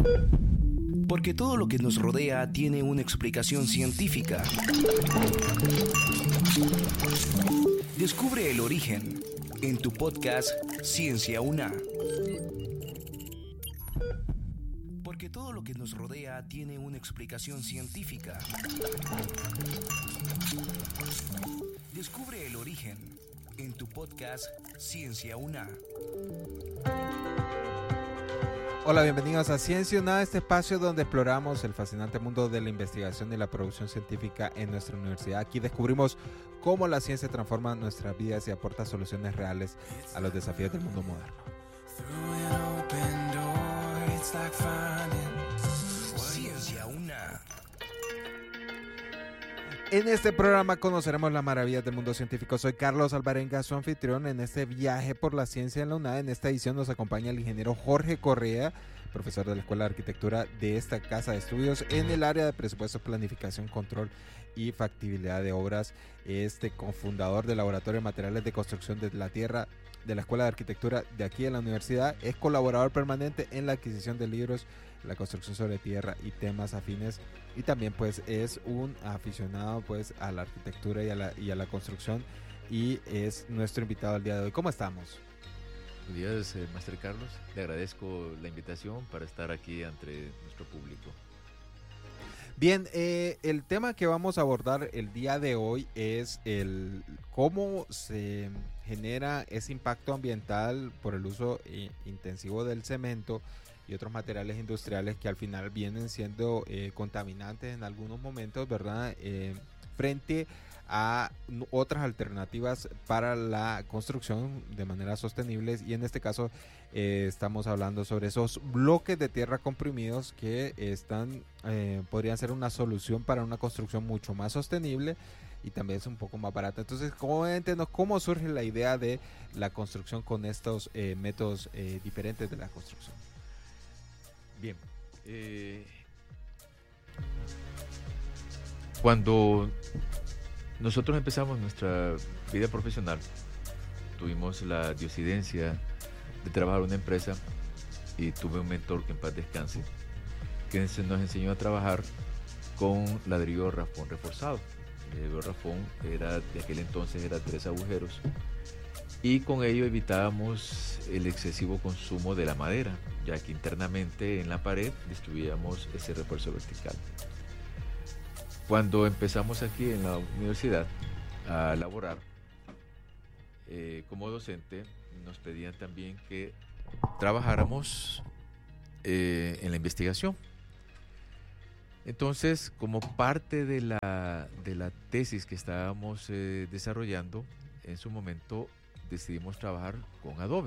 Porque todo lo que nos rodea tiene una explicación científica. Descubre el origen en tu podcast Ciencia UNA. Porque todo lo que nos rodea tiene una explicación científica. Descubre el origen en tu podcast Ciencia UNA. Hola, bienvenidos a Ciencia UNA, este espacio donde exploramos el fascinante mundo de la investigación y la producción científica en nuestra universidad. Aquí descubrimos cómo la ciencia transforma nuestras vidas y aporta soluciones reales a los desafíos del mundo moderno. Ciencia UNA. En este programa conoceremos las maravillas del mundo científico. Soy Carlos Alvarenga, su anfitrión en este viaje por la ciencia en la UNA. En esta edición nos acompaña el ingeniero Jorge Correa, profesor de la Escuela de Arquitectura de esta casa de estudios en el área de presupuestos, planificación, control y factibilidad de obras. Cofundador del Laboratorio de Materiales de Construcción de la Tierra de la Escuela de Arquitectura de aquí en la universidad. Es colaborador permanente en la adquisición de libros, la construcción sobre tierra y temas afines, y también pues es un aficionado pues a la arquitectura y a la construcción, y es nuestro invitado el día de hoy. ¿Cómo estamos? Buenos días, Master Carlos. Le agradezco la invitación para estar aquí ante nuestro público. Bien, el tema que vamos a abordar el día de hoy es el cómo se genera ese impacto ambiental por el uso intensivo del cemento y otros materiales industriales que al final vienen siendo contaminantes en algunos momentos, ¿verdad? Frente a otras alternativas para la construcción de manera sostenible, y en este caso estamos hablando sobre esos bloques de tierra comprimidos que podrían ser una solución para una construcción mucho más sostenible y también es un poco más barata. Entonces, cuéntenos cómo surge la idea de la construcción con estos métodos diferentes de la construcción. Bien, cuando nosotros empezamos nuestra vida profesional, tuvimos la diosidencia de trabajar en una empresa y tuve un mentor que en paz descanse, que nos enseñó a trabajar con ladrillo rafón reforzado. El ladrillo rafón de aquel entonces era 3 agujeros, y con ello evitábamos el excesivo consumo de la madera, ya que internamente en la pared distribuíamos ese refuerzo vertical. Cuando empezamos aquí en la universidad a laborar como docente, nos pedían también que trabajáramos en la investigación. Entonces, como parte de la tesis que estábamos desarrollando, en su momento decidimos trabajar con Adobe.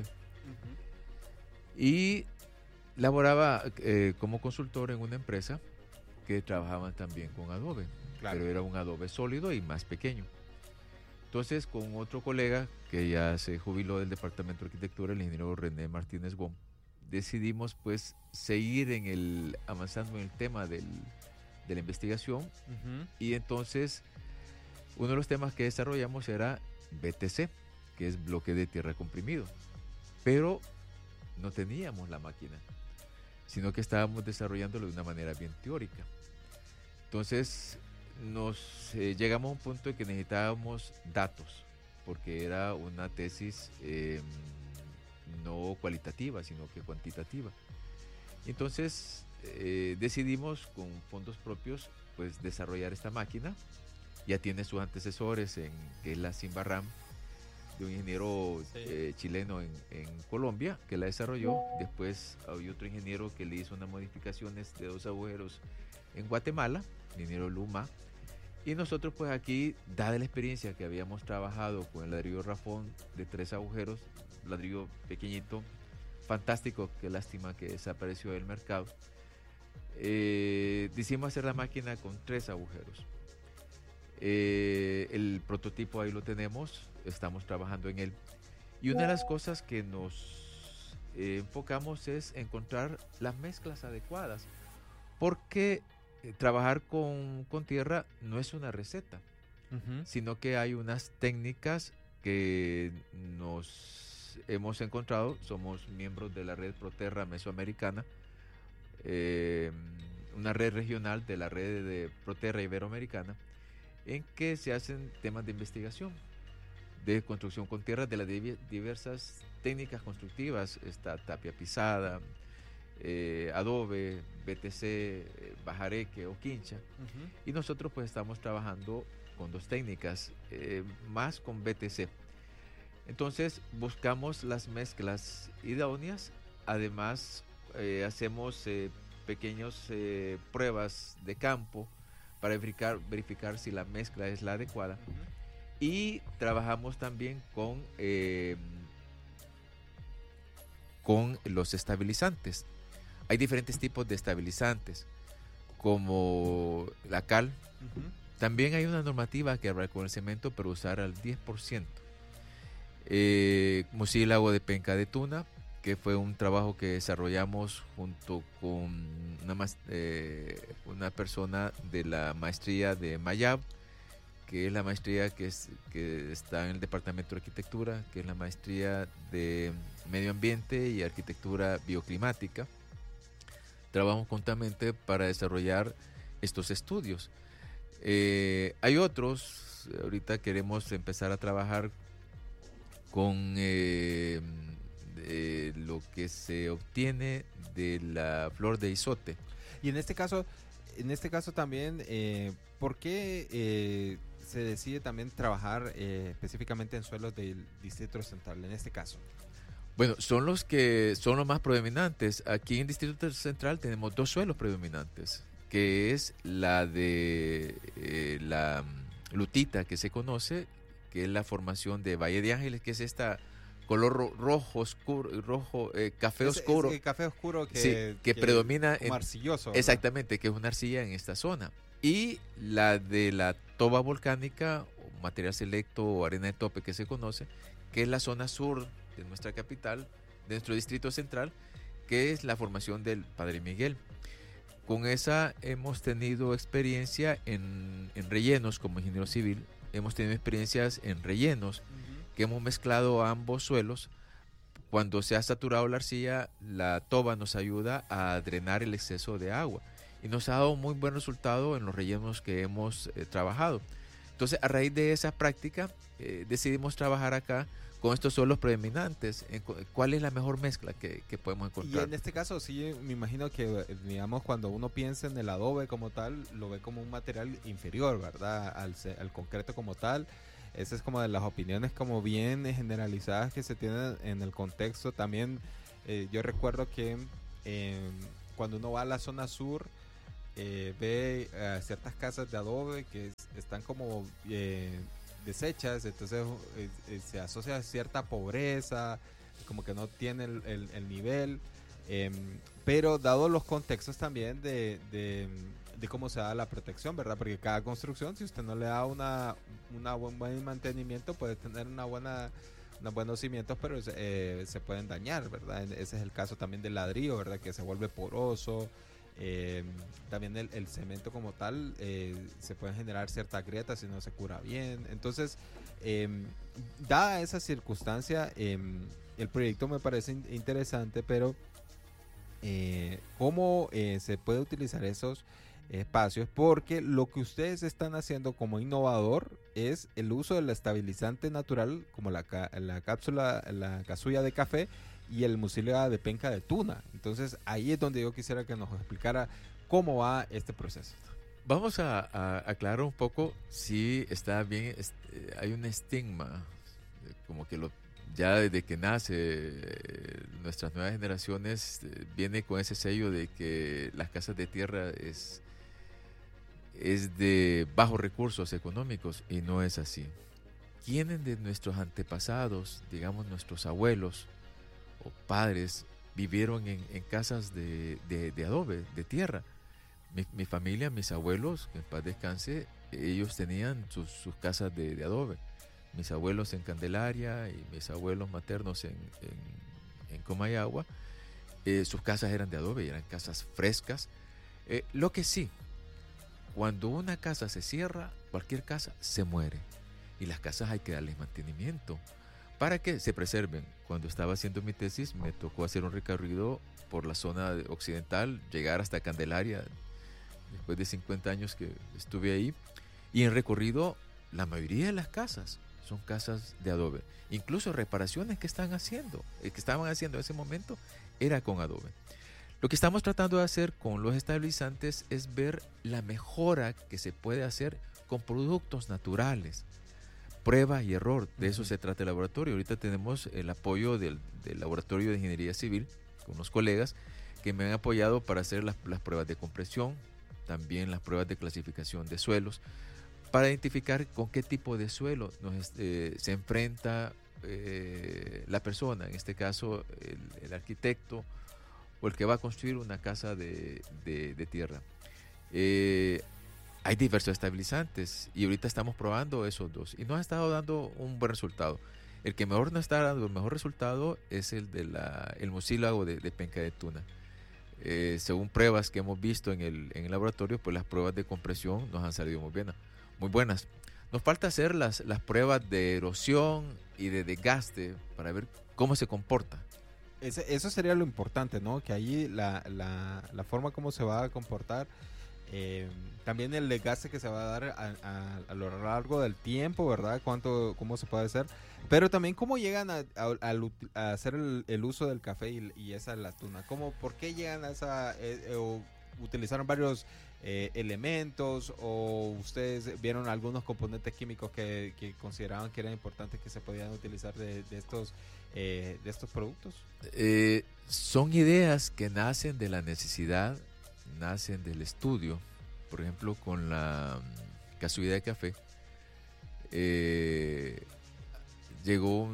Y laboraba como consultor en una empresa que trabajaban también con Adobe, claro, pero era un Adobe sólido y más pequeño. Entonces, con otro colega que ya se jubiló del departamento de arquitectura, el ingeniero René Martínez Gómez, decidimos pues seguir avanzando en el tema de la investigación. Y entonces uno de los temas que desarrollamos era BTC, que es bloque de tierra comprimido, pero no teníamos la máquina, sino que estábamos desarrollándolo de una manera bien teórica. Entonces llegamos a un punto en que necesitábamos datos, porque era una tesis no cualitativa, sino que cuantitativa. Entonces decidimos con fondos propios pues desarrollar esta máquina. Ya tiene sus antecesores, que es la Simbarram, de un ingeniero chileno en Colombia, que la desarrolló. Después había otro ingeniero que le hizo unas modificaciones de 2 agujeros en Guatemala, el ingeniero Luma. Y nosotros pues aquí, dada la experiencia que habíamos trabajado con el ladrillo rafón de 3 agujeros, ladrillo pequeñito, fantástico, qué lástima que desapareció del mercado, decidimos hacer la máquina con 3 agujeros. El prototipo ahí lo tenemos, estamos trabajando en él, y una de las cosas que nos enfocamos es encontrar las mezclas adecuadas, porque trabajar con tierra no es una receta, sino que hay unas técnicas que nos hemos encontrado. Somos miembros de la red Proterra Mesoamericana, una red regional de la red de Proterra Iberoamericana, en que se hacen temas de investigación de construcción con tierra de las diversas técnicas constructivas. Está tapia pisada, adobe, BTC, bajareque o quincha. Y nosotros pues estamos trabajando con dos técnicas, más con BTC. Entonces buscamos las mezclas idóneas. Además hacemos pequeñas pruebas de campo para verificar si la mezcla es la adecuada. Y trabajamos también con los estabilizantes. Hay diferentes tipos de estabilizantes, como la cal. También hay una normativa que habla con el cemento, pero usar al 10%. Mucílago de penca de tuna, que fue un trabajo que desarrollamos junto con una persona de la maestría de Mayab, que es la maestría que está en el Departamento de Arquitectura, que es la maestría de Medio Ambiente y Arquitectura Bioclimática. Trabajamos conjuntamente para desarrollar estos estudios. Hay otros, ahorita queremos empezar a trabajar con lo que se obtiene de la flor de isote. Y en este caso también, ¿por qué se decide también trabajar específicamente en suelos del Distrito Central en este caso? Bueno, son los más predominantes. Aquí en Distrito Central tenemos dos suelos predominantes, que es la de la lutita que se conoce, que es la formación de Valle de Ángeles, que es esta color rojo oscuro, café oscuro. Es café oscuro que predomina como arcilloso, ¿verdad? Exactamente, que es una arcilla en esta zona. Y la de la toba volcánica, o material selecto o arena de tope que se conoce, que es la zona sur de nuestra capital, de nuestro Distrito Central, que es la formación del Padre Miguel. Con esa hemos tenido experiencia en rellenos como ingeniero civil, hemos tenido experiencias en rellenos, que hemos mezclado ambos suelos. Cuando se ha saturado la arcilla, la toba nos ayuda a drenar el exceso de agua y nos ha dado muy buen resultado en los rellenos que hemos trabajado. Entonces, a raíz de esa práctica, decidimos trabajar acá con estos suelos predominantes. ¿Cuál es la mejor mezcla que podemos encontrar? Y en este caso, sí, me imagino que, digamos, cuando uno piensa en el adobe como tal, lo ve como un material inferior, ¿verdad? Al concreto como tal. Esa es como de las opiniones como bien generalizadas que se tienen en el contexto. También yo recuerdo que cuando uno va a la zona sur, ve ciertas casas de adobe que están como deshechas, entonces se asocia a cierta pobreza, como que no tiene el nivel, pero dado los contextos también de cómo se da la protección, ¿verdad? Porque cada construcción, si usted no le da un buen mantenimiento, puede tener unos buenos cimientos, pero se pueden dañar, ¿verdad? Ese es el caso también del ladrillo, ¿verdad? Que se vuelve poroso. También el cemento como tal, se pueden generar ciertas grietas si no se cura bien. Entonces, dada esa circunstancia, el proyecto me parece interesante, pero ¿cómo se puede utilizar esos espacios? Porque lo que ustedes están haciendo como innovador es el uso del estabilizante natural, como la cápsula, la casulla de café y el mucílago de penca de tuna. Entonces ahí es donde yo quisiera que nos explicara cómo va este proceso. Vamos a aclarar un poco si está bien. Hay un estigma, como que ya desde que nace nuestras nuevas generaciones viene con ese sello de que las casas de tierra es de bajos recursos económicos, y no es así. ¿Quiénes de nuestros antepasados, digamos nuestros abuelos o padres, vivieron en casas de adobe, de tierra? Mi familia, mis abuelos, que en paz descanse, ellos tenían sus casas de adobe. Mis abuelos en Candelaria y mis abuelos maternos en Comayagua, sus casas eran de adobe y eran casas frescas. Lo que sí, cuando una casa se cierra, cualquier casa se muere. Y las casas hay que darles mantenimiento para que se preserven. Cuando estaba haciendo mi tesis, me tocó hacer un recorrido por la zona occidental, llegar hasta Candelaria, después de 50 años que estuve ahí, y en recorrido la mayoría de las casas son casas de adobe. Incluso reparaciones que estaban haciendo en ese momento, era con adobe. Lo que estamos tratando de hacer con los estabilizantes es ver la mejora que se puede hacer con productos naturales. Prueba y error, de eso se trata el laboratorio. Ahorita tenemos el apoyo del Laboratorio de Ingeniería Civil, con unos colegas que me han apoyado para hacer las pruebas de compresión, también las pruebas de clasificación de suelos, para identificar con qué tipo de suelo se enfrenta la persona, en este caso el arquitecto o el que va a construir una casa de tierra. Hay diversos estabilizantes y ahorita estamos probando esos dos y nos ha estado dando un buen resultado. El que mejor nos está dando el mejor resultado es el el mucílago de penca de tuna. Según pruebas que hemos visto en el laboratorio, pues las pruebas de compresión nos han salido muy buenas. Nos falta hacer las pruebas de erosión y de desgaste para ver cómo se comporta. Eso sería lo importante, ¿no? Que ahí la forma como se va a comportar, también el desgaste que se va a dar a lo largo del tiempo, ¿verdad? Cómo se puede hacer, pero también cómo llegan a hacer el uso del café y esa la tuna. ¿Por qué llegan a esa, o utilizaron varios elementos, o ustedes vieron algunos componentes químicos que consideraban que eran importantes que se podían utilizar de estos productos? Son ideas que nacen de la necesidad, nacen del estudio. Por ejemplo, con la casulla de café, llegó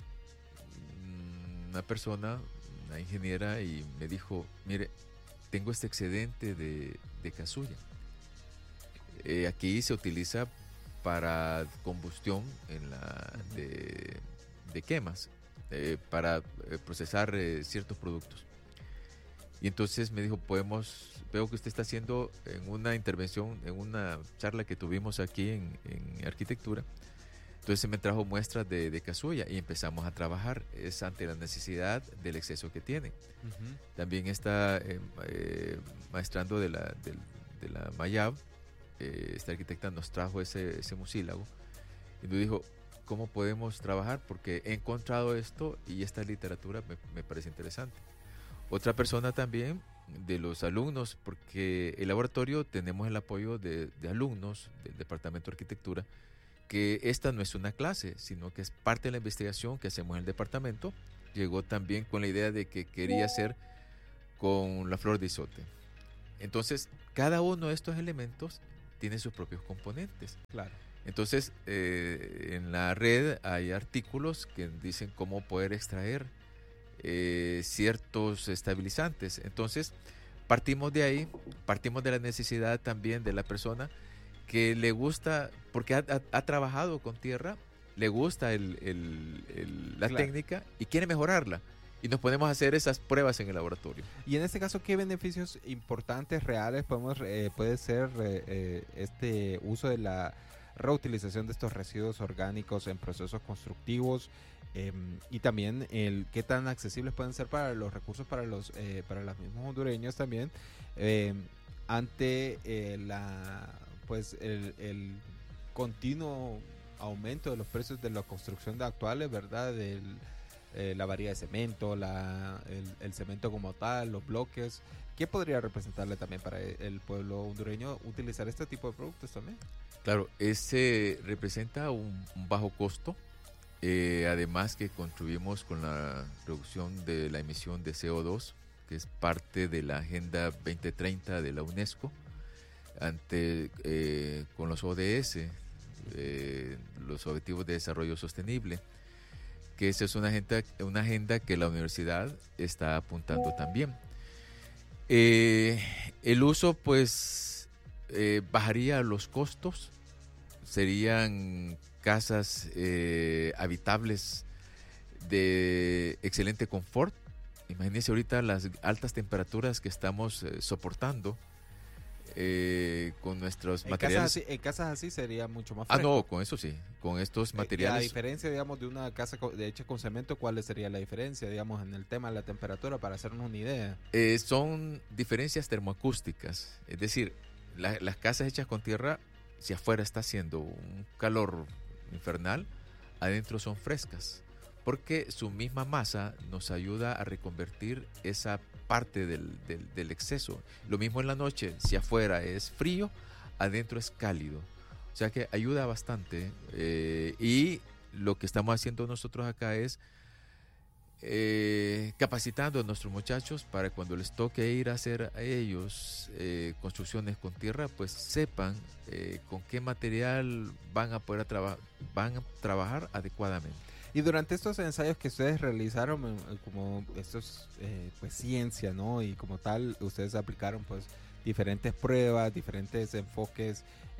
una persona, una ingeniera, y me dijo: mire, tengo este excedente de casulla. Aquí se utiliza para combustión de quemas, para procesar ciertos productos. Y entonces me dijo: veo que usted está haciendo en una intervención, en una charla que tuvimos aquí en arquitectura. Entonces se me trajo muestras de casulla y empezamos a trabajar. Es ante la necesidad del exceso que tiene. También está maestrando de la Mayab. Esta arquitecta nos trajo ese mucílago y nos dijo: ¿cómo podemos trabajar? Porque he encontrado esto y esta literatura me parece interesante. Otra persona también, de los alumnos, porque el laboratorio tenemos el apoyo de alumnos del Departamento de Arquitectura, que esta no es una clase, sino que es parte de la investigación que hacemos en el departamento. Llegó también con la idea de que quería hacer con la flor de isote. Entonces, cada uno de estos elementos tiene sus propios componentes. Claro. Entonces, en la red hay artículos que dicen cómo poder extraer ciertos estabilizantes. Entonces, partimos de ahí, partimos de la necesidad también de la persona que le gusta, porque ha trabajado con tierra, le gusta la técnica y quiere mejorarla. Y nos podemos hacer esas pruebas en el laboratorio. Y en este caso, ¿qué beneficios importantes, reales, puede ser este uso de la reutilización de estos residuos orgánicos en procesos constructivos? Y también qué tan accesibles pueden ser para los recursos para los mismos hondureños también, ante el continuo aumento de los precios de la construcción actuales, ¿verdad? La variedad de cemento, el cemento como tal, los bloques. ¿Qué podría representarle también para el pueblo hondureño utilizar este tipo de productos también? Claro, ese representa un bajo costo. Además que contribuimos con la reducción de la emisión de CO2, que es parte de la Agenda 2030 de la UNESCO, con los ODS, los Objetivos de Desarrollo Sostenible, que esa es una agenda que la universidad está apuntando también. El uso, pues, bajaría los costos, serían casas habitables de excelente confort. Imagínense ahorita las altas temperaturas que estamos soportando. con nuestros materiales. En casas así sería mucho más fresco. No, con eso sí, con estos materiales. La diferencia, digamos, de una casa hecha con cemento, ¿cuál sería la diferencia, digamos, en el tema de la temperatura, para hacernos una idea? Son diferencias termoacústicas, es decir, las casas hechas con tierra, si afuera está haciendo un calor infernal, adentro son frescas, porque su misma masa nos ayuda a reconvertir esa parte del exceso. Lo mismo en la noche, si afuera es frío, adentro es cálido. O sea que ayuda bastante. Y lo que estamos haciendo nosotros acá es capacitando a nuestros muchachos para cuando les toque ir a hacer a ellos construcciones con tierra, pues sepan con qué material van a poder trabajar adecuadamente. Y durante estos ensayos que ustedes realizaron, como esto es pues ciencia, ¿no? Y como tal, ustedes aplicaron pues diferentes pruebas, diferentes enfoques,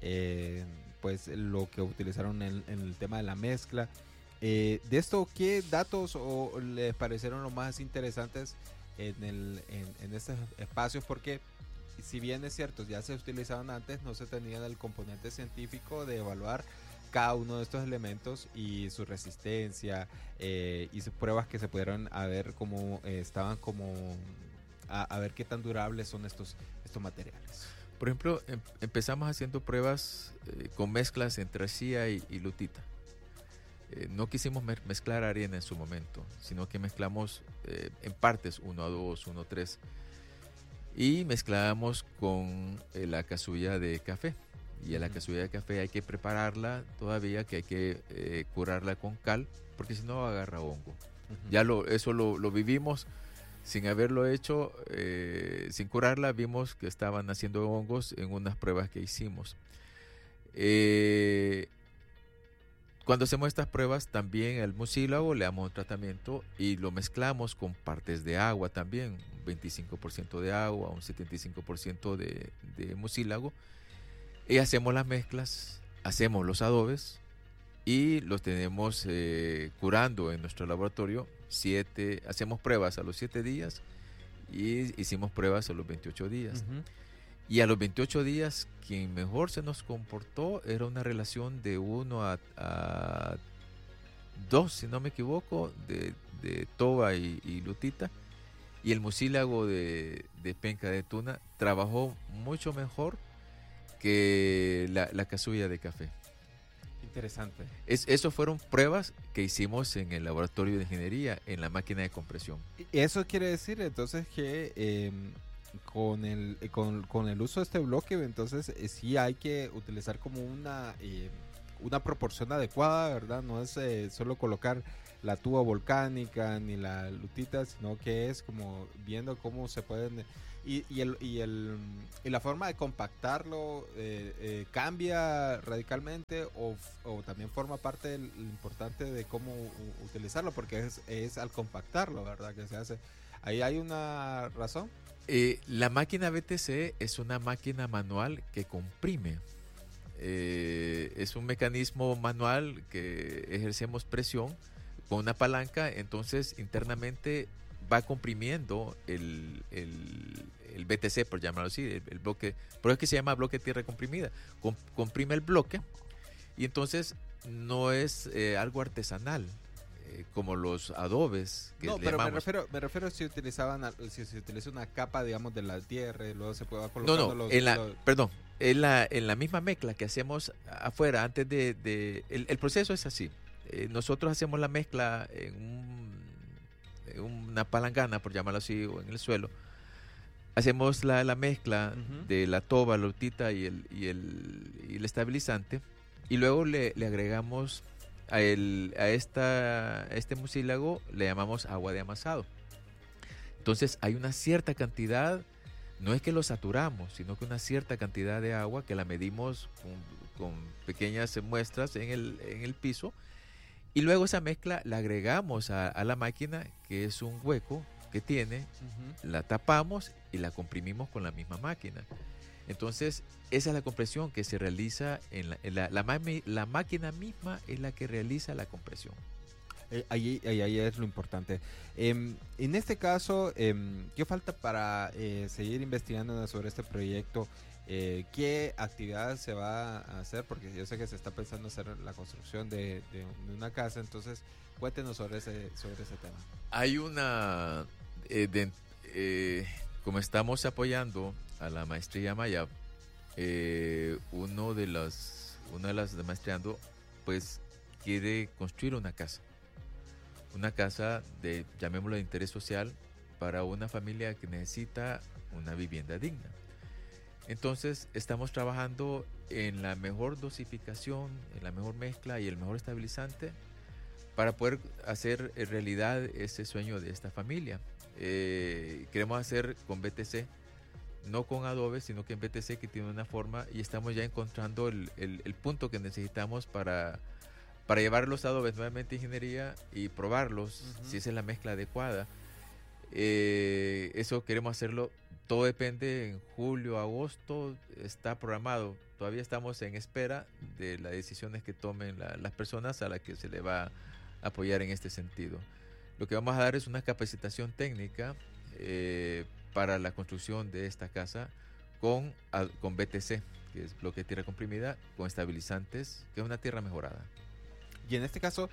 pues lo que utilizaron en el tema de la mezcla. De esto, ¿qué datos les parecieron los más interesantes en estos espacios? Porque si bien es cierto, ya se utilizaban antes, no se tenía el componente científico de evaluar cada uno de estos elementos y su resistencia, y sus pruebas que se pudieron a ver cómo estaban, como a ver qué tan durables son estos materiales. Por ejemplo, empezamos haciendo pruebas con mezclas entre arcilla y lutita. No quisimos mezclar arena en su momento, sino que mezclamos en partes 1:2, 1:3, y mezclábamos con la casulla de café. Y a la casulla de café hay que prepararla todavía, que hay que curarla con cal, porque si no agarra hongo. Ya eso lo vivimos sin haberlo hecho, sin curarla, vimos que estaban haciendo hongos en unas pruebas que hicimos. Cuando hacemos estas pruebas, también al mucílago le damos un tratamiento y lo mezclamos con partes de agua también, un 25% de agua, un 75% de mucílago. Y hacemos las mezclas, hacemos los adobes y los tenemos curando en nuestro laboratorio. Hacemos pruebas a los 7 días y hicimos pruebas a los 28 días. Y a los 28 días, quien mejor se nos comportó era una relación de 1 a 2, si no me equivoco, de toba y lutita. Y el mucílago de penca de tuna trabajó mucho mejor que la casulla de café. Interesante. Eso fueron pruebas que hicimos en el laboratorio de ingeniería, en la máquina de compresión. Eso quiere decir entonces que con el uso de este bloque, entonces sí hay que utilizar como una proporción adecuada, ¿verdad? No es solo colocar la tuba volcánica ni la lutita, sino que es como viendo cómo se pueden... Y la forma de compactarlo cambia radicalmente, o también forma parte del importante de cómo utilizarlo, porque es al compactarlo, ¿verdad? Que se hace. Ahí hay una razón. La máquina BTC es una máquina manual que comprime. Es un mecanismo manual que ejercemos presión con una palanca, entonces internamente va comprimiendo el BTC, por llamarlo así, el bloque. Por eso es que se llama bloque de tierra comprimida. Comprime el bloque y entonces no es algo artesanal como los adobes que no, le pero llamamos. me refiero si se utiliza una capa, digamos, de la tierra y luego se puede colocar en la misma mezcla que hacemos afuera antes el proceso es así. Nosotros hacemos la mezcla en una palangana, por llamarlo así, o en el suelo. Hacemos la mezcla de la toba, la lutita y el estabilizante, y luego le agregamos a este mucílago, le llamamos agua de amasado. Entonces hay una cierta cantidad, no es que lo saturamos, sino que una cierta cantidad de agua que la medimos con pequeñas muestras en el piso, y luego esa mezcla la agregamos a la máquina, que es un hueco que tiene, la tapamos y la comprimimos con la misma máquina. Entonces esa es la compresión que se realiza la máquina misma, es la que realiza la compresión. Ahí es lo importante. En este caso, ¿qué falta para seguir investigando sobre este proyecto? ¿Qué actividades se va a hacer? Porque yo sé que se está pensando hacer la construcción de una casa, entonces cuéntenos sobre ese tema. Hay una, como estamos apoyando a la maestría Maya, una de las de maestreando, pues quiere construir una casa de, llamémoslo, de interés social para una familia que necesita una vivienda digna. Entonces estamos trabajando en la mejor dosificación, en la mejor mezcla y el mejor estabilizante para poder hacer realidad ese sueño de esta familia. Queremos hacer con BTC, no con Adobe, sino que en BTC, que tiene una forma, y estamos ya encontrando el punto que necesitamos para llevar los Adobes nuevamente a ingeniería y probarlos, si esa es la mezcla adecuada. Eso queremos hacerlo. Todo depende, en julio, agosto está programado. Todavía estamos en espera de las decisiones que tomen las personas a las que se le va a apoyar en este sentido. Lo que vamos a dar es una capacitación técnica para la construcción de esta casa con BTC, que es bloque de tierra comprimida, con estabilizantes, que es una tierra mejorada. Y en este caso,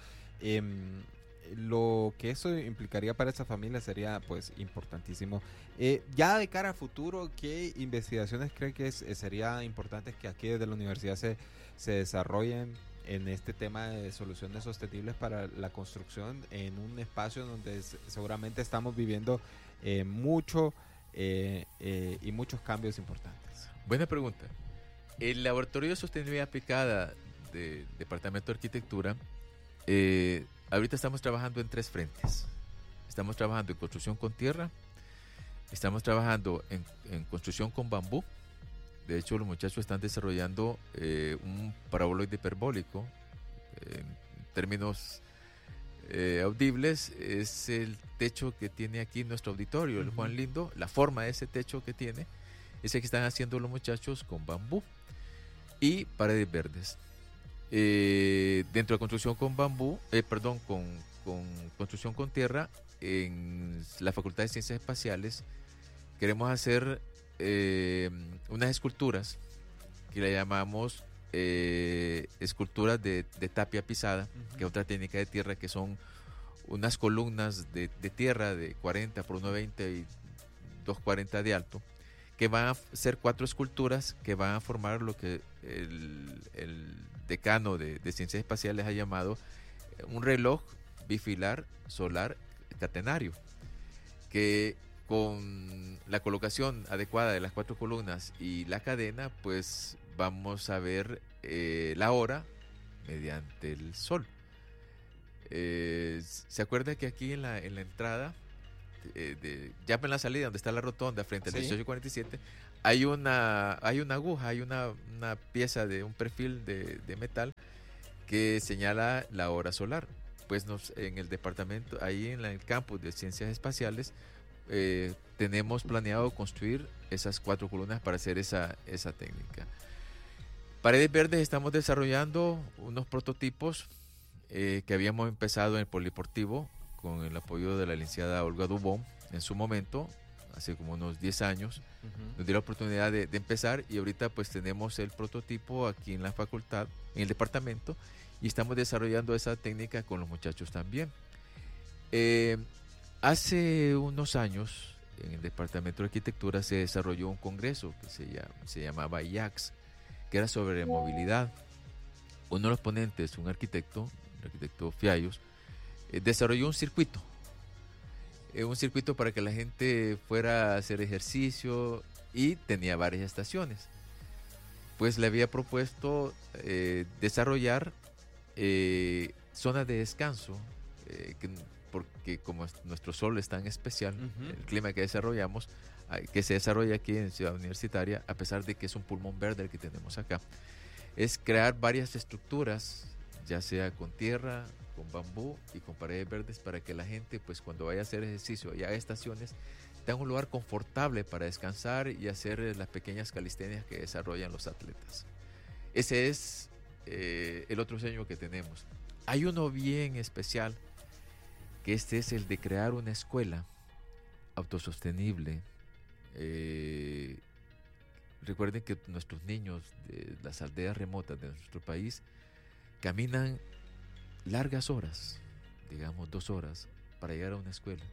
lo que eso implicaría para esa familia sería pues importantísimo. Ya de cara a futuro, ¿qué investigaciones cree que sería importante que aquí desde la universidad se desarrollen en este tema de soluciones sostenibles para la construcción en un espacio donde seguramente estamos viviendo mucho y muchos cambios importantes? Buena pregunta. El Laboratorio de Sostenibilidad Aplicada del Departamento de Arquitectura, ahorita estamos trabajando en 3 frentes. Estamos trabajando en construcción con tierra, estamos trabajando en construcción con bambú. De hecho, los muchachos están desarrollando un paraboloide hiperbólico. En términos audibles, es el techo que tiene aquí nuestro auditorio, el Juan Lindo. La forma de ese techo que tiene es el que están haciendo los muchachos con bambú y paredes verdes. Dentro de construcción con bambú, con construcción con tierra, en la Facultad de Ciencias Espaciales queremos hacer unas esculturas que le llamamos esculturas de tapia pisada, que es otra técnica de tierra, que son unas columnas de tierra de 40 por 1,20 y 2,40 de alto, que van a ser 4 esculturas que van a formar lo que el decano de Ciencias Espaciales ha llamado un reloj bifilar solar catenario, que con la colocación adecuada de las 4 columnas y la cadena, pues vamos a ver la hora mediante el sol. ¿Se acuerda que aquí en la entrada, ya en la salida donde está la rotonda frente al 1847, hay una aguja, hay una pieza de un perfil de metal que señala la hora solar? Pues en el departamento, ahí en el campus de Ciencias Espaciales, tenemos planeado construir esas 4 columnas para hacer esa técnica. Paredes verdes, estamos desarrollando unos prototipos que habíamos empezado en el Polideportivo con el apoyo de la licenciada Olga Dubón en su momento, hace como unos 10 años. Nos dio la oportunidad de empezar, y ahorita pues tenemos el prototipo aquí en la facultad, en el departamento, y estamos desarrollando esa técnica con los muchachos también. Hace unos años en el Departamento de Arquitectura se desarrolló un congreso que se llamaba IACS, que era sobre movilidad. Uno de los ponentes, un arquitecto, el arquitecto Fiallos, desarrolló un circuito para que la gente fuera a hacer ejercicio, y tenía varias estaciones. Pues le había propuesto desarrollar zonas de descanso, porque como nuestro sol es tan especial, el clima que desarrollamos, que se desarrolla aquí en Ciudad Universitaria, a pesar de que es un pulmón verde el que tenemos acá, es crear varias estructuras, ya sea con tierra, con bambú y con paredes verdes, para que la gente, pues cuando vaya a hacer ejercicio y haga estaciones, tenga un lugar confortable para descansar y hacer las pequeñas calistenias que desarrollan los atletas. Ese es el otro sueño que tenemos. Hay uno bien especial que este es el de crear una escuela autosostenible. Recuerden que nuestros niños de las aldeas remotas de nuestro país caminan largas horas, digamos 2 horas, para llegar a una escuela.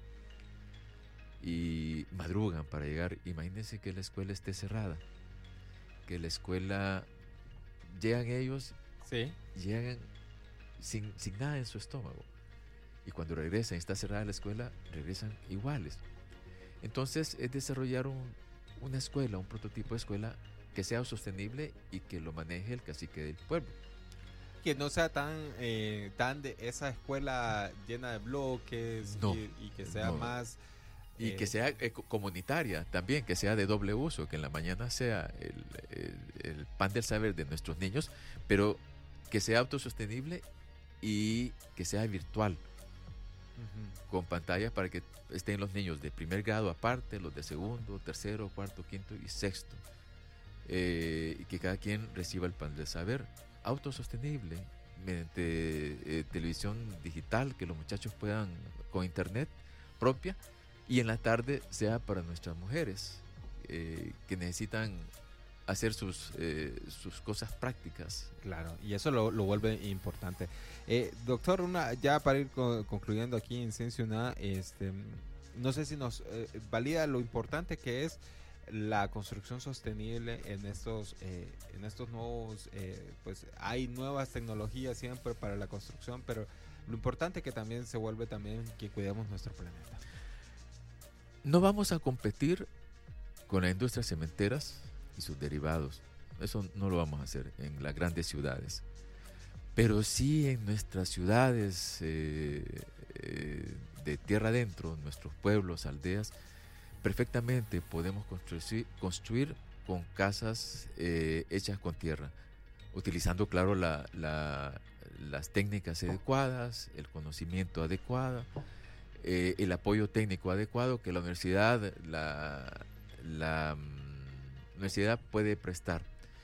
Y madrugan para llegar. Imagínense que la escuela esté cerrada, que la escuela, llegan ellos, sí, llegan sin nada en su estómago, y cuando regresan y está cerrada la escuela, regresan iguales. Entonces es desarrollar una escuela, un prototipo de escuela que sea sostenible y que lo maneje el cacique del pueblo. Que no sea tan de esa escuela llena de bloques, no, y que sea más... Y que sea comunitaria también, que sea de doble uso, que en la mañana sea el pan del saber de nuestros niños, pero que sea autosostenible y que sea virtual, con pantallas para que estén los niños de primer grado aparte, los de segundo, tercero, cuarto, quinto y sexto, y que cada quien reciba el pan del saber autosostenible mediante televisión digital, que los muchachos puedan, con internet propia, y en la tarde sea para nuestras mujeres que necesitan hacer sus cosas prácticas. Claro, y eso lo vuelve importante. Doctor, ya para ir concluyendo aquí en Ciencia UNA, no sé si nos valida lo importante que es la construcción sostenible en estos nuevos, pues hay nuevas tecnologías siempre para la construcción, pero lo importante que también se vuelve también que cuidemos nuestro planeta. No vamos a competir con las industrias cementeras y sus derivados. Eso no lo vamos a hacer en las grandes ciudades. Pero sí en nuestras ciudades de tierra adentro, nuestros pueblos, aldeas, perfectamente podemos construir con casas hechas con tierra, utilizando, claro, las técnicas adecuadas, el conocimiento adecuado, el apoyo técnico adecuado que la universidad puede prestar.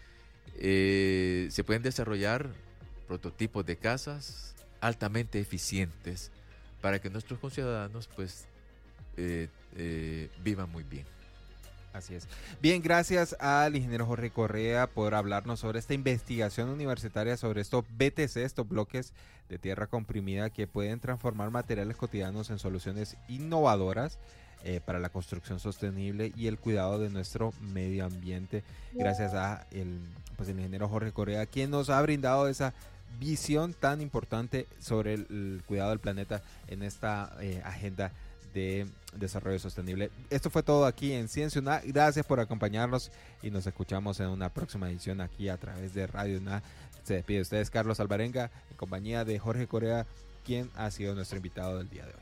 Se pueden desarrollar prototipos de casas altamente eficientes para que nuestros conciudadanos pues vivan muy bien. Así es. Bien, gracias al ingeniero Jorge Correa por hablarnos sobre esta investigación universitaria sobre estos BTC, estos bloques de tierra comprimida que pueden transformar materiales cotidianos en soluciones innovadoras para la construcción sostenible y el cuidado de nuestro medio ambiente. Gracias a el ingeniero Jorge Correa, quien nos ha brindado esa visión tan importante sobre el cuidado del planeta en esta agenda de desarrollo sostenible. Esto fue todo aquí en Ciencia UNA. Gracias por acompañarnos y nos escuchamos en una próxima edición aquí a través de Radio UNA. Se despide de ustedes Carlos Alvarenga en compañía de Jorge Correa, quien ha sido nuestro invitado del día de hoy.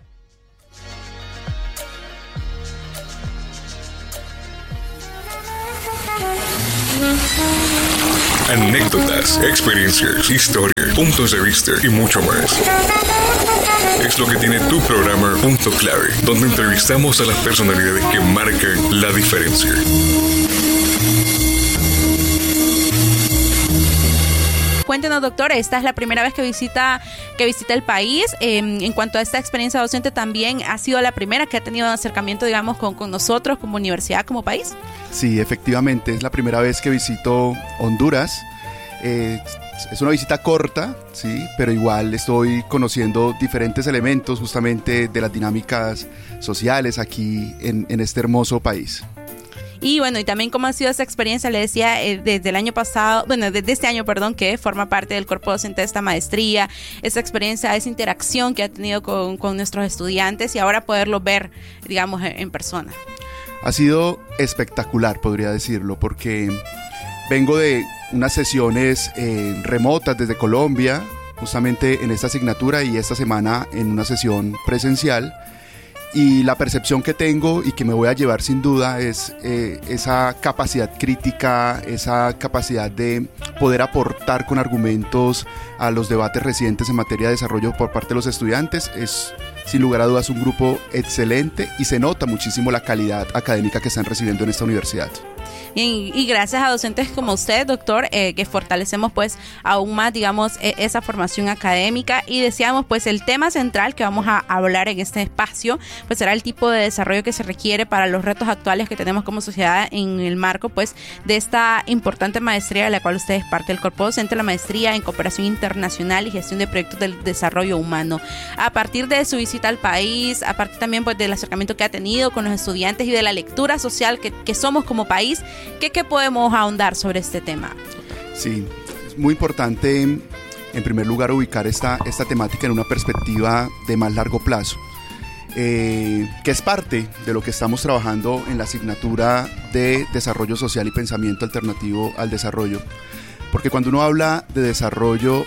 Anécdotas, experiencias, historias, puntos de vista y mucho más. Es lo que tiene tu programa Punto Clave, donde entrevistamos a las personalidades que marcan la diferencia. Cuéntenos, doctor, esta es la primera vez que visita el país. En cuanto a esta experiencia docente, ¿también ha sido la primera que ha tenido un acercamiento, digamos, con nosotros como universidad, como país? Sí, efectivamente, es la primera vez que visito Honduras. Es una visita corta, sí, pero igual estoy conociendo diferentes elementos justamente de las dinámicas sociales aquí en este hermoso país. Y bueno, y también cómo ha sido esa experiencia, le decía, desde el año pasado, bueno, desde este año, perdón, que forma parte del cuerpo docente de esta maestría, esa experiencia, esa interacción que ha tenido con nuestros estudiantes y ahora poderlo ver, digamos, en persona. Ha sido espectacular, podría decirlo, porque vengo de unas sesiones remotas desde Colombia, justamente en esta asignatura, y esta semana en una sesión presencial. Y la percepción que tengo y que me voy a llevar sin duda es esa capacidad crítica, esa capacidad de poder aportar con argumentos a los debates recientes en materia de desarrollo por parte de los estudiantes. Es sin lugar a dudas un grupo excelente y se nota muchísimo la calidad académica que están recibiendo en esta universidad. Y gracias a docentes como usted, doctor, que fortalecemos pues aún más, digamos, esa formación académica, y decíamos pues el tema central que vamos a hablar en este espacio pues será el tipo de desarrollo que se requiere para los retos actuales que tenemos como sociedad en el marco pues de esta importante maestría de la cual usted es parte del cuerpo docente, la maestría en cooperación internacional y gestión de proyectos del desarrollo humano. A partir de su visita al país, a partir también pues del acercamiento que ha tenido con los estudiantes y de la lectura social que somos como país, ¿qué podemos ahondar sobre este tema? Sí, es muy importante en primer lugar ubicar esta temática en una perspectiva de más largo plazo, que es parte de lo que estamos trabajando en la asignatura de Desarrollo Social y Pensamiento Alternativo al Desarrollo. Porque cuando uno habla de desarrollo,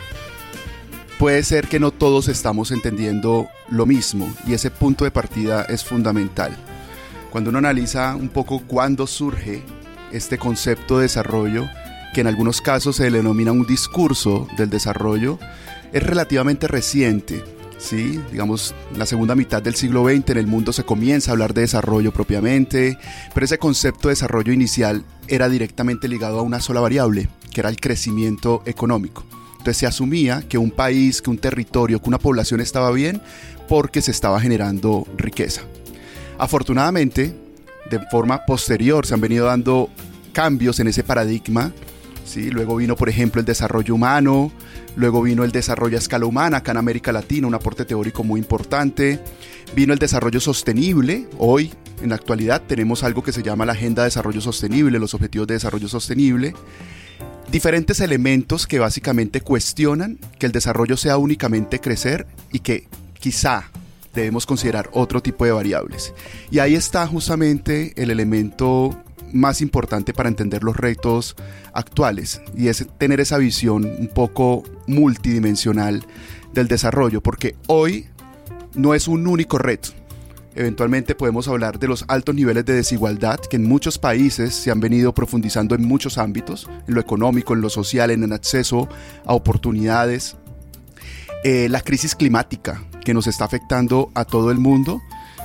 puede ser que no todos estamos entendiendo lo mismo, y ese punto de partida es fundamental. Cuando uno analiza un poco cuándo surge este concepto de desarrollo, que en algunos casos se le denomina un discurso del desarrollo, es relativamente reciente. Sí, digamos, la segunda mitad del siglo XX en el mundo se comienza a hablar de desarrollo propiamente, pero ese concepto de desarrollo inicial era directamente ligado a una sola variable, que era el crecimiento económico. Entonces se asumía que un país, que un territorio, que una población estaba bien porque se estaba generando riqueza. Afortunadamente, de forma posterior se han venido dando cambios en ese paradigma. ¿Sí? Luego vino, por ejemplo, el desarrollo humano, luego vino el desarrollo a escala humana acá en América Latina, un aporte teórico muy importante. Vino el desarrollo sostenible. Hoy, en la actualidad, tenemos algo que se llama la Agenda de Desarrollo Sostenible, los Objetivos de Desarrollo Sostenible. Diferentes elementos que básicamente cuestionan que el desarrollo sea únicamente crecer y que quizá debemos considerar otro tipo de variables. Y ahí está justamente el elemento más importante para entender los retos actuales, y es tener esa visión un poco multidimensional del desarrollo, porque hoy no es un único reto. Eventualmente podemos hablar de los altos niveles de desigualdad que en muchos países se han venido profundizando en muchos ámbitos, en lo económico, en lo social, en el acceso a oportunidades, la crisis climática que nos está afectando a todo el mundo,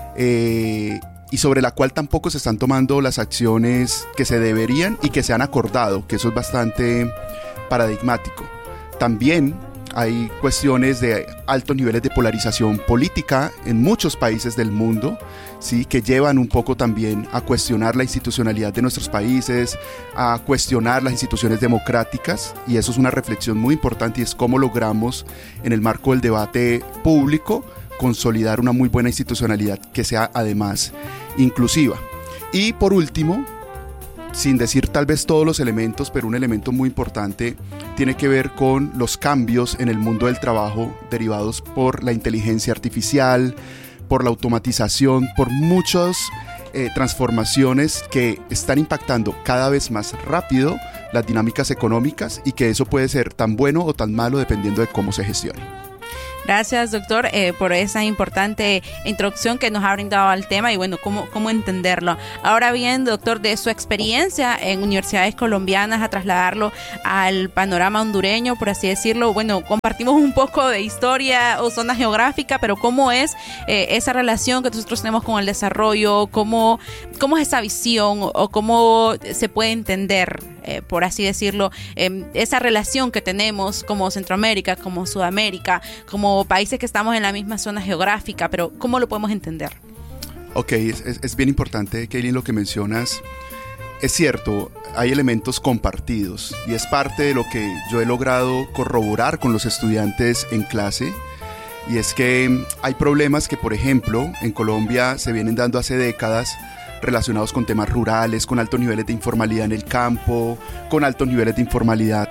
y sobre la cual tampoco se están tomando las acciones que se deberían y que se han acordado, que eso es bastante paradigmático. También hay cuestiones de altos niveles de polarización política en muchos países del mundo, ¿sí? Que llevan un poco también a cuestionar la institucionalidad de nuestros países, a cuestionar las instituciones democráticas, y eso es una reflexión muy importante, y es cómo logramos en el marco del debate público consolidar una muy buena institucionalidad que sea además inclusiva. Y por último, sin decir tal vez todos los elementos, pero un elemento muy importante tiene que ver con los cambios en el mundo del trabajo derivados por la inteligencia artificial, por la automatización, por muchas transformaciones que están impactando cada vez más rápido las dinámicas económicas, y que eso puede ser tan bueno o tan malo dependiendo de cómo se gestione. Gracias, doctor, por esa importante introducción que nos ha brindado al tema y bueno, cómo entenderlo. Ahora bien, doctor, de su experiencia en universidades colombianas a trasladarlo al panorama hondureño, por así decirlo, bueno, compartimos un poco de historia o zona geográfica, pero ¿cómo es esa relación que nosotros tenemos con el desarrollo? ¿Cómo es esa visión o cómo se puede entender, por así decirlo, esa relación que tenemos como Centroamérica, como Sudamérica, como países que estamos en la misma zona geográfica, pero ¿cómo lo podemos entender? Ok, es bien importante, Kaylin, lo que mencionas. Es cierto, hay elementos compartidos, y es parte de lo que yo he logrado corroborar con los estudiantes en clase, y es que hay problemas que, por ejemplo, en Colombia se vienen dando hace décadas, relacionados con temas rurales, con altos niveles de informalidad en el campo, con altos niveles de informalidad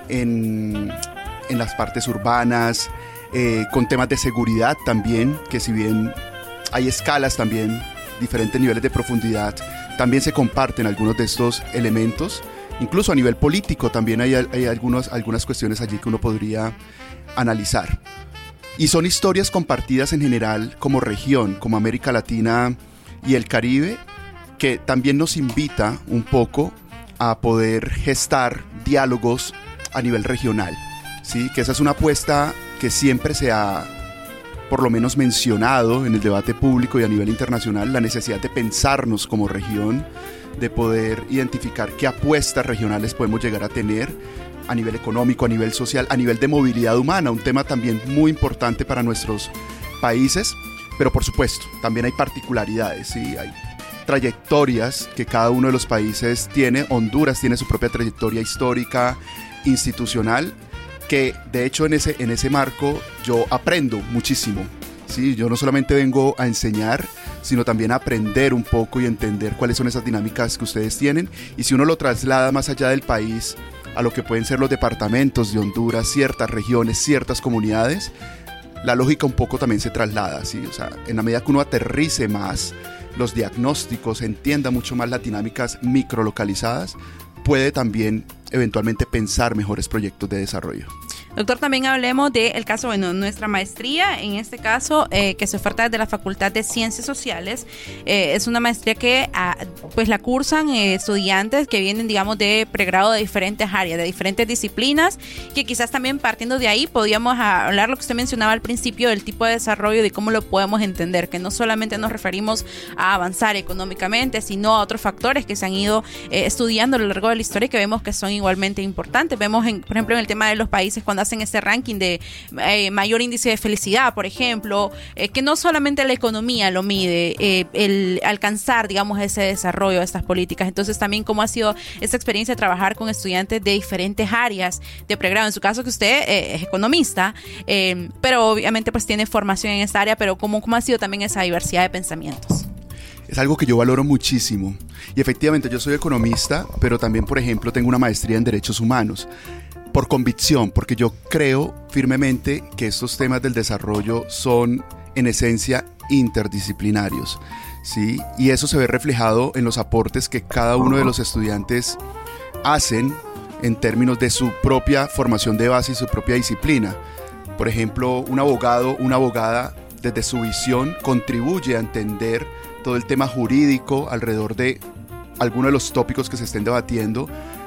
en las partes urbanas, con temas de seguridad también, que si bien hay escalas también, diferentes niveles de profundidad, también se comparten algunos de estos elementos. Incluso a nivel político también hay algunas cuestiones allí que uno podría analizar. Y son historias compartidas en general como región, como América Latina y el Caribe, que también nos invita un poco a poder gestar diálogos a nivel regional, ¿sí? Que esa es una apuesta que siempre se ha, por lo menos, mencionado en el debate público y a nivel internacional, la necesidad de pensarnos como región, de poder identificar qué apuestas regionales podemos llegar a tener a nivel económico, a nivel social, a nivel de movilidad humana, un tema también muy importante para nuestros países, pero por supuesto, también hay particularidades, ¿sí? Hay trayectorias que cada uno de los países tiene. Honduras tiene su propia trayectoria histórica, institucional, que de hecho en ese marco yo aprendo muchísimo. Sí, yo no solamente vengo a enseñar, sino también a aprender un poco y entender cuáles son esas dinámicas que ustedes tienen. Y si uno lo traslada más allá del país, a lo que pueden ser los departamentos de Honduras, ciertas regiones, ciertas comunidades, la lógica un poco también se traslada, ¿sí? O sea, en la medida que uno aterrice más los diagnósticos, entienda mucho más las dinámicas microlocalizadas, puede también eventualmente pensar mejores proyectos de desarrollo. Doctor, también hablemos del caso, bueno, nuestra maestría, en este caso, que se oferta desde la Facultad de Ciencias Sociales. Es una maestría que pues la cursan estudiantes que vienen, digamos, de pregrado de diferentes áreas, de diferentes disciplinas, que quizás también partiendo de ahí podíamos hablar lo que usted mencionaba al principio del tipo de desarrollo, de cómo lo podemos entender, que no solamente nos referimos a avanzar económicamente, sino a otros factores que se han ido estudiando a lo largo de la historia y que vemos que son igualmente importantes. Vemos, por ejemplo, en el tema de los países cuando hacen este ranking de mayor índice de felicidad, por ejemplo, que no solamente la economía lo mide, el alcanzar, digamos, ese desarrollo de estas políticas. Entonces, también cómo ha sido esta experiencia de trabajar con estudiantes de diferentes áreas de pregrado. En su caso, que usted es economista, pero obviamente pues tiene formación en esta área, pero cómo ha sido también esa diversidad de pensamientos. Es algo que yo valoro muchísimo. Y efectivamente, yo soy economista, pero también, por ejemplo, tengo una maestría en Derechos Humanos. Por convicción, porque yo creo firmemente que estos temas del desarrollo son en esencia interdisciplinarios, ¿sí? Y eso se ve reflejado en los aportes que cada uno de los estudiantes hacen en términos de su propia formación de base y su propia disciplina. Por ejemplo, un abogado, una abogada, desde su visión contribuye a entender todo el tema jurídico alrededor de algunos de los tópicos que se estén debatiendo.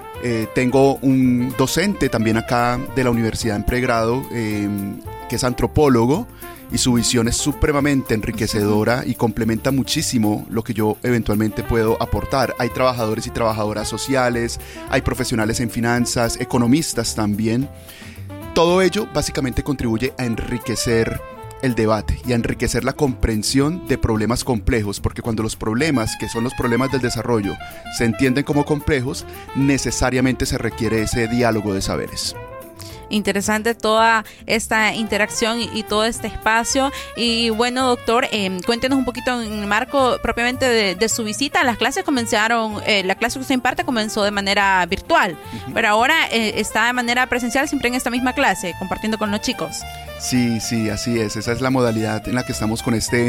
Tengo un docente también acá de la universidad en pregrado que es antropólogo y su visión es supremamente enriquecedora y complementa muchísimo lo que yo eventualmente puedo aportar. Hay trabajadores y trabajadoras sociales, hay profesionales en finanzas, economistas también. Todo ello básicamente contribuye a enriquecer el debate y a enriquecer la comprensión de problemas complejos, porque cuando los problemas, que son los problemas del desarrollo, se entienden como complejos, necesariamente se requiere ese diálogo de saberes. Interesante toda esta interacción y todo este espacio. Y bueno, doctor, cuéntenos un poquito en el marco propiamente de su visita. Las clases comenzaron, la clase que usted imparte comenzó de manera virtual, pero ahora está de manera presencial, siempre en esta misma clase, compartiendo con los chicos. Sí, así es. Esa es la modalidad en la que estamos con este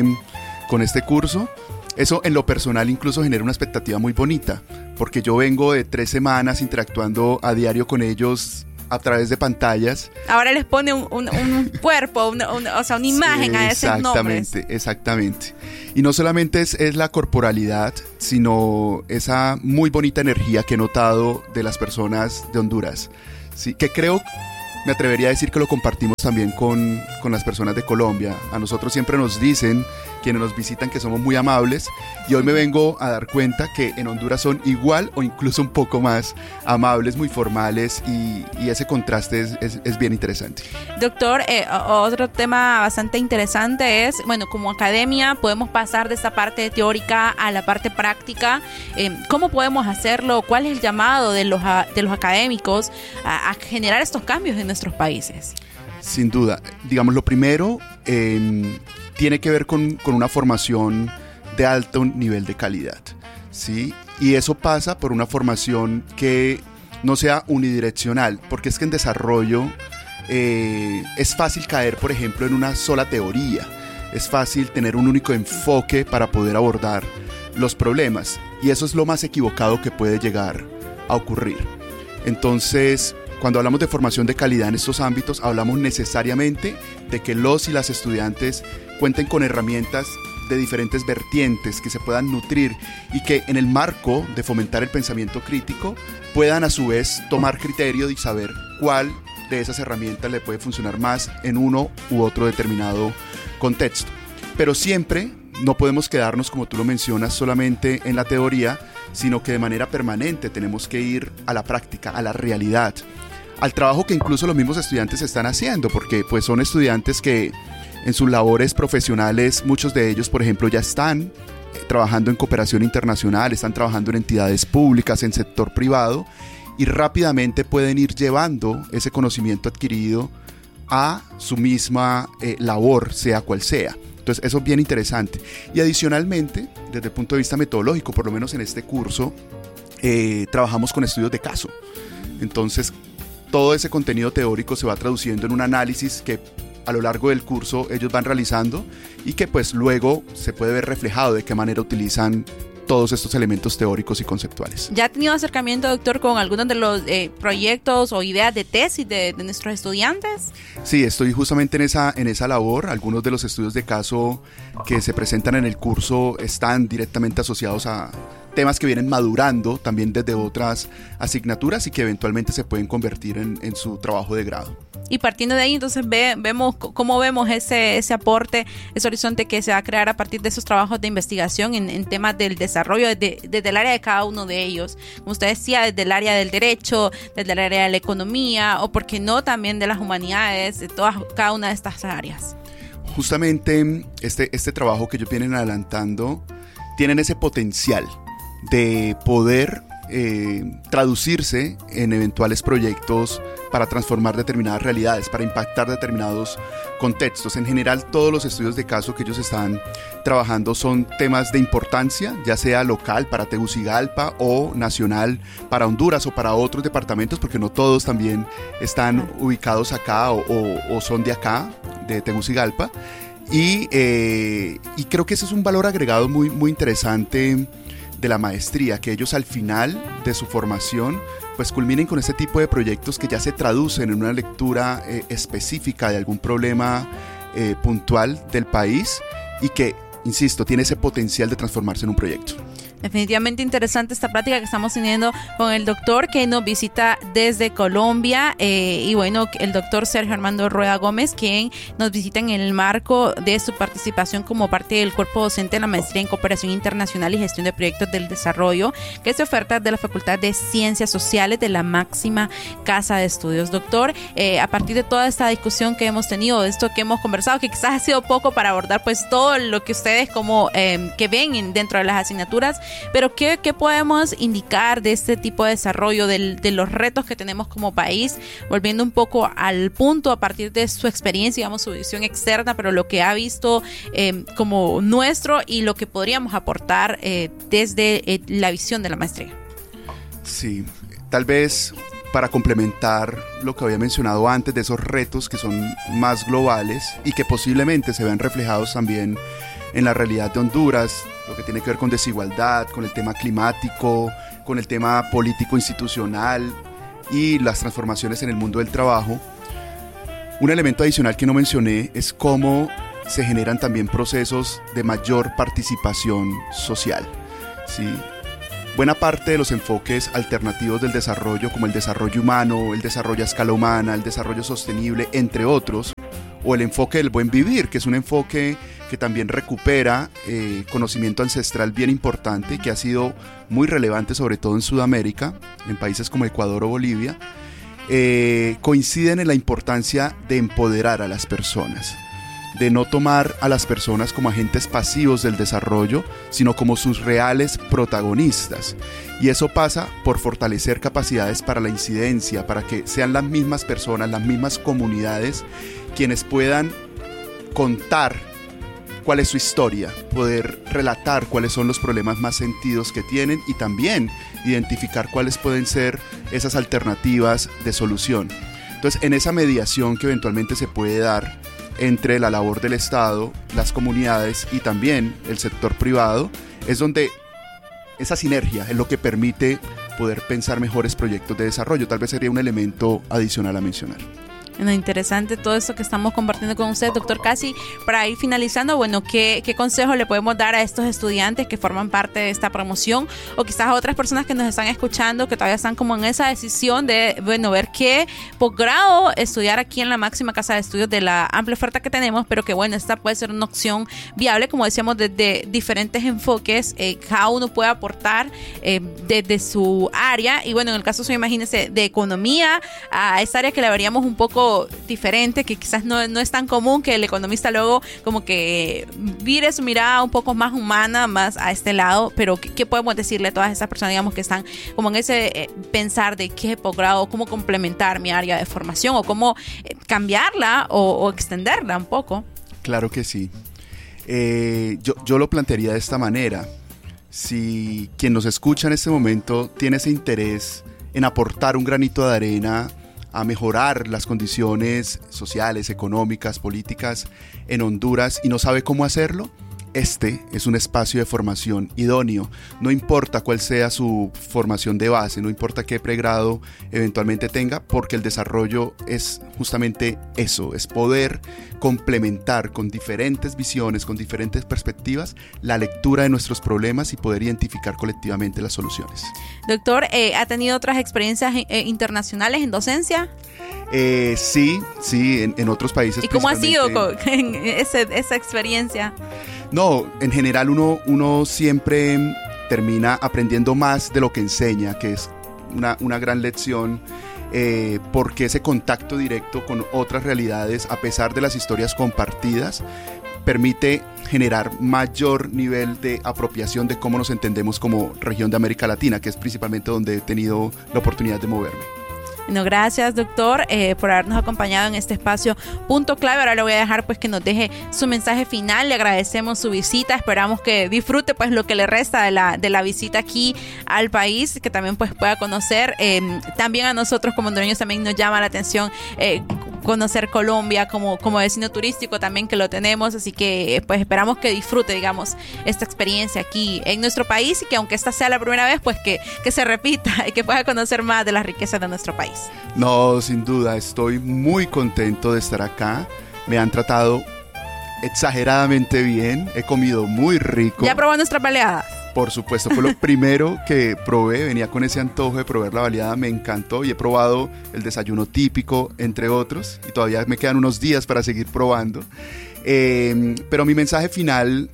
curso. Eso en lo personal incluso genera una expectativa muy bonita, porque yo vengo de 3 semanas interactuando a diario con ellos a través de pantallas. Ahora les pone un cuerpo, o sea, una imagen a esos nombres. Exactamente. Y no solamente es la corporalidad, sino esa muy bonita energía que he notado de las personas de Honduras. Sí, que creo, me atrevería a decir que lo compartimos también con las personas de Colombia. A nosotros siempre nos dicen, quienes nos visitan, que somos muy amables, y hoy me vengo a dar cuenta que en Honduras son igual o incluso un poco más amables, muy formales, y ese contraste es bien interesante. Doctor, otro tema bastante interesante es, bueno, como academia podemos pasar de esta parte teórica a la parte práctica. ¿Cómo podemos hacerlo? ¿Cuál es el llamado de los académicos a generar estos cambios en nuestros países? Sin duda, digamos, lo primero tiene que ver con una formación de alto nivel de calidad, ¿sí? Y eso pasa por una formación que no sea unidireccional, porque es que en desarrollo es fácil caer, por ejemplo, en una sola teoría, es fácil tener un único enfoque para poder abordar los problemas, y eso es lo más equivocado que puede llegar a ocurrir. Entonces, cuando hablamos de formación de calidad en estos ámbitos, hablamos necesariamente de que los y las estudiantes cuenten con herramientas de diferentes vertientes que se puedan nutrir y que en el marco de fomentar el pensamiento crítico puedan a su vez tomar criterio y saber cuál de esas herramientas le puede funcionar más en uno u otro determinado contexto. Pero siempre no podemos quedarnos, como tú lo mencionas, solamente en la teoría, sino que de manera permanente tenemos que ir a la práctica, a la realidad, al trabajo que incluso los mismos estudiantes están haciendo, porque pues son estudiantes que en sus labores profesionales, muchos de ellos, por ejemplo, ya están trabajando en cooperación internacional, están trabajando en entidades públicas, en sector privado, y rápidamente pueden ir llevando ese conocimiento adquirido a su misma labor, sea cual sea. Entonces eso es bien interesante. Y adicionalmente, desde el punto de vista metodológico, por lo menos en este curso, trabajamos con estudios de caso. Entonces todo ese contenido teórico se va traduciendo en un análisis que a lo largo del curso ellos van realizando y que pues luego se puede ver reflejado de qué manera utilizan todos estos elementos teóricos y conceptuales. ¿Ya ha tenido acercamiento, doctor, con algunos de los proyectos o ideas de tesis de nuestros estudiantes? Sí, estoy justamente en esa labor. Algunos de los estudios de caso que se presentan en el curso están directamente asociados a temas que vienen madurando también desde otras asignaturas y que eventualmente se pueden convertir en su trabajo de grado. Y partiendo de ahí, entonces vemos ese aporte, ese horizonte que se va a crear a partir de esos trabajos de investigación en temas del desarrollo desde el área de cada uno de ellos. Como usted decía, desde el área del derecho, desde el área de la economía o, por qué no, también de las humanidades, de cada una de estas áreas. Justamente este trabajo que ellos vienen adelantando tienen ese potencial de poder traducirse en eventuales proyectos para transformar determinadas realidades, para impactar determinados contextos. En general, todos los estudios de caso que ellos están trabajando son temas de importancia, ya sea local para Tegucigalpa o nacional para Honduras o para otros departamentos, porque no todos también están ubicados acá o son de acá, de Tegucigalpa. Y creo que ese es un valor agregado muy, muy interesante de la maestría, que ellos al final de su formación pues culminen con este tipo de proyectos que ya se traducen en una lectura específica de algún problema puntual del país y que, insisto, tiene ese potencial de transformarse en un proyecto. Definitivamente interesante esta plática que estamos teniendo con el doctor que nos visita desde Colombia y bueno, el doctor Sergio Armando Rueda Gómez, quien nos visita en el marco de su participación como parte del cuerpo docente de la maestría en cooperación internacional y gestión de proyectos del desarrollo, que se oferta de la Facultad de Ciencias Sociales de la máxima casa de estudios. Doctor, a partir de toda esta discusión que hemos tenido, de esto que hemos conversado, que quizás ha sido poco para abordar pues todo lo que ustedes como que ven dentro de las asignaturas, pero ¿qué podemos indicar de este tipo de desarrollo, de los retos que tenemos como país? Volviendo un poco al punto, a partir de su experiencia, digamos, su visión externa, pero lo que ha visto como nuestro y lo que podríamos aportar desde la visión de la maestría. Sí, tal vez para complementar lo que había mencionado antes de esos retos que son más globales y que posiblemente se vean reflejados también en la realidad de Honduras, lo que tiene que ver con desigualdad, con el tema climático, con el tema político institucional y las transformaciones en el mundo del trabajo. Un elemento adicional que no mencioné es cómo se generan también procesos de mayor participación social, ¿sí? Buena parte de los enfoques alternativos del desarrollo, como el desarrollo humano, el desarrollo a escala humana, el desarrollo sostenible, entre otros, o el enfoque del buen vivir, que es un enfoque que también recupera conocimiento ancestral bien importante, que ha sido muy relevante sobre todo en Sudamérica, en países como Ecuador o Bolivia, coinciden en la importancia de empoderar a las personas, de no tomar a las personas como agentes pasivos del desarrollo, sino como sus reales protagonistas. Y eso pasa por fortalecer capacidades para la incidencia, para que sean las mismas personas, las mismas comunidades, quienes puedan contar cuál es su historia, poder relatar cuáles son los problemas más sentidos que tienen y también identificar cuáles pueden ser esas alternativas de solución. Entonces, en esa mediación que eventualmente se puede dar entre la labor del Estado, las comunidades y también el sector privado, es donde esa sinergia es lo que permite poder pensar mejores proyectos de desarrollo. Tal vez sería un elemento adicional a mencionar. Bueno, interesante todo eso que estamos compartiendo con usted, doctor. Casi para ir finalizando, bueno, ¿qué consejo le podemos dar a estos estudiantes que forman parte de esta promoción o quizás a otras personas que nos están escuchando que todavía están como en esa decisión de, bueno, ver qué posgrado estudiar aquí en la máxima casa de estudios de la amplia oferta que tenemos, pero que bueno, esta puede ser una opción viable, como decíamos, desde diferentes enfoques, cada uno puede aportar desde su área y bueno, en el caso suyo, imagínense, de economía a esa área que la veríamos un poco diferente, que quizás no es tan común que el economista luego como que vire su mirada un poco más humana, más a este lado, pero ¿qué podemos decirle a todas esas personas, digamos, que están como en ese pensar de qué posgrado, cómo complementar mi área de formación o cómo cambiarla o extenderla un poco? Claro que sí. Yo lo plantearía de esta manera. Si quien nos escucha en este momento tiene ese interés en aportar un granito de arena a mejorar las condiciones sociales, económicas, políticas en Honduras y no sabe cómo hacerlo, este es un espacio de formación idóneo. No importa cuál sea su formación de base, no importa qué pregrado eventualmente tenga, porque el desarrollo es justamente eso, es poder complementar con diferentes visiones, con diferentes perspectivas, la lectura de nuestros problemas y poder identificar colectivamente las soluciones. Doctor, ¿ha tenido otras experiencias internacionales en docencia? Sí, en otros países. ¿Y cómo ha sido esa experiencia? No, en general uno siempre termina aprendiendo más de lo que enseña, que es una gran lección, porque ese contacto directo con otras realidades, a pesar de las historias compartidas, permite generar mayor nivel de apropiación de cómo nos entendemos como región de América Latina, que es principalmente donde he tenido la oportunidad de moverme. Bueno, gracias, doctor, por habernos acompañado en este espacio Punto Clave. Ahora le voy a dejar pues que nos deje su mensaje final. Le agradecemos su visita. Esperamos que disfrute pues lo que le resta de la visita aquí al país, que también pues pueda conocer. También a nosotros como hondureños también nos llama la atención conocer Colombia como destino turístico también, que lo tenemos, así que pues esperamos que disfrute, digamos, esta experiencia aquí en nuestro país y que aunque esta sea la primera vez, pues que se repita y que pueda conocer más de las riquezas de nuestro país. No, sin duda, estoy muy contento de estar acá. Me han tratado exageradamente bien, he comido muy rico. ¿Ya probó nuestras baleadas? Por supuesto, fue lo primero que probé, venía con ese antojo de probar la baleada, me encantó y he probado el desayuno típico, entre otros, y todavía me quedan unos días para seguir probando. Pero mi mensaje final,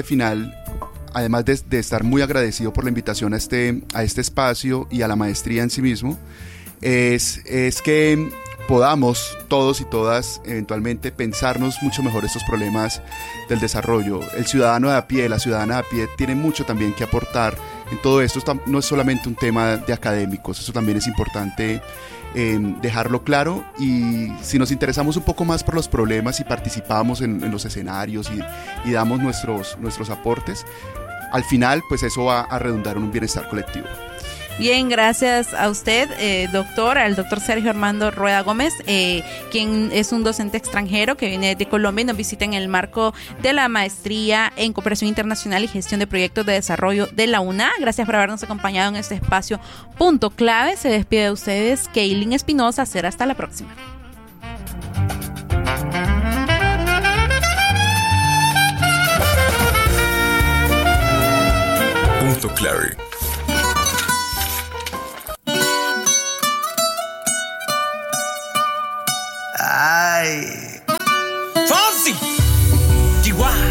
además de estar muy agradecido por la invitación a este espacio y a la maestría en sí mismo, es que podamos todos y todas eventualmente pensarnos mucho mejor estos problemas del desarrollo. El ciudadano de a pie, la ciudadana de a pie tiene mucho también que aportar en todo esto. No es solamente un tema de académicos, eso también es importante dejarlo claro, y si nos interesamos un poco más por los problemas y participamos en los escenarios y damos nuestros aportes, al final pues eso va a redundar en un bienestar colectivo. Bien, gracias a usted, al doctor Sergio Armando Rueda Gómez, quien es un docente extranjero que viene de Colombia y nos visita en el marco de la maestría en Cooperación Internacional y Gestión de Proyectos de Desarrollo de la UNA. Gracias por habernos acompañado en este espacio Punto Clave. Se despide de ustedes Keilin Espinosa. Será hasta la próxima. Punto Clave. Ay.